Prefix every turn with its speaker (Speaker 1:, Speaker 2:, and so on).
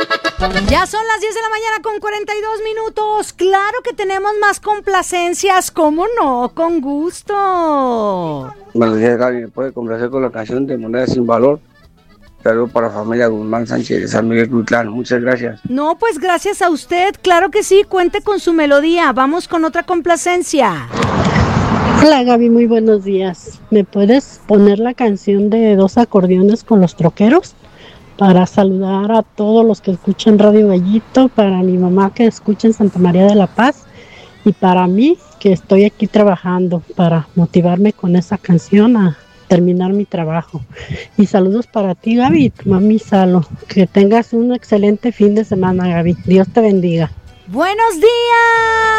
Speaker 1: Ya son las 10 de la mañana con 42 minutos. Claro que tenemos más complacencias, ¿cómo no? Con gusto.
Speaker 2: Buenos días, Gaby. ¿Me puede complacer con la canción de Moneda Sin Valor? Saludos para la familia Guzmán Sánchez de San Miguel Cuitlán. Muchas gracias.
Speaker 1: No, pues gracias a usted. Claro que sí, cuente con su melodía. Vamos con otra complacencia.
Speaker 3: Hola Gaby, muy buenos días. ¿Me puedes poner la canción de Dos Acordeones con los Troqueros? Para saludar a todos los que escuchan Radio Gallito, para mi mamá que escucha en Santa María de la Paz y para mí que estoy aquí trabajando para motivarme con esa canción a terminar mi trabajo. Y saludos para ti, Gaby, y tu mami Salo. Que tengas un excelente fin de semana, Gaby. Dios te bendiga.
Speaker 1: ¡Buenos días!